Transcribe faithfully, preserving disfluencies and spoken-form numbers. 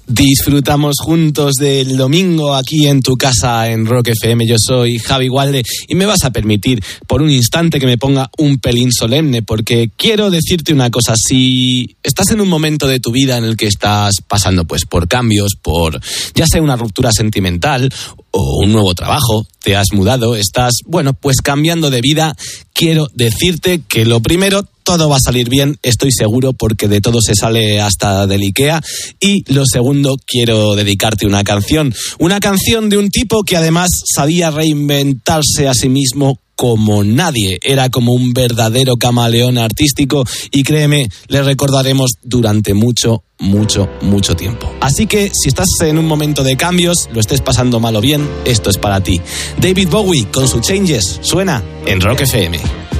Disfrutamos juntos del domingo aquí en tu casa en Rock F M. Yo soy Javi Gualde y me vas a permitir por un instante que me ponga un pelín solemne, porque quiero decirte una cosa. Si estás en un momento de tu vida en el que estás pasando pues por cambios, por ya sea una ruptura sentimental o un nuevo trabajo, te has mudado, estás, bueno, pues cambiando de vida, quiero decirte que lo primero, todo va a salir bien, estoy seguro, porque de todo se sale hasta del IKEA. Y lo segundo, quiero dedicarte una canción. Una canción de un tipo que además sabía reinventarse a sí mismo como nadie. Era como un verdadero camaleón artístico y créeme, le recordaremos durante mucho, mucho, mucho tiempo. Así que si estás en un momento de cambios, lo estés pasando mal o bien, esto es para ti. David Bowie con su Changes suena en Rock F M.